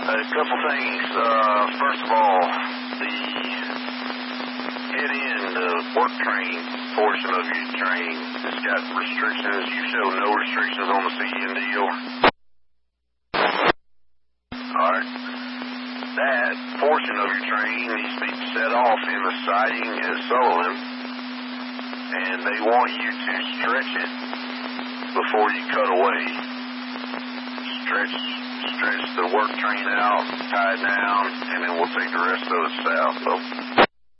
A couple things. First of all, the head end work train portion of your train has got restrictions. You show no restrictions on the CN deal. Alright. That portion of your train needs to be set off in the siding at Sullivan, and they want you to stretch it before you cut away. Stretch the work train out, tie it down, and then we'll take the rest of it south. So